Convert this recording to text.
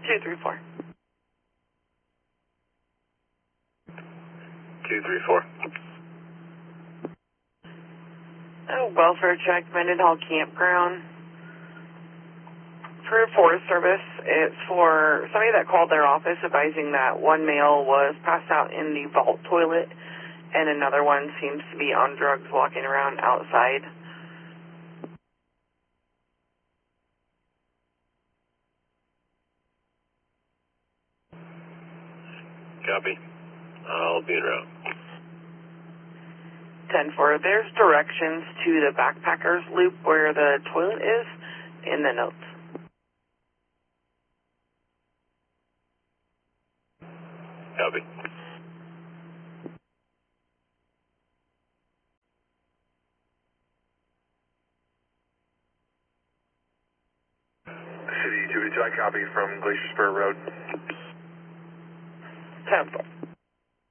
234. 234. Oh, welfare check, Mendenhall Campground. For Forest Service, it's for somebody that called their office advising that one male was passed out in the vault toilet and another one seems to be on drugs walking around outside. Copy. I'll be en route. 10-4. There's directions to the backpackers loop where the toilet is in the notes. Copy. City 282, I copy from Glacier Spur Road. 10-4.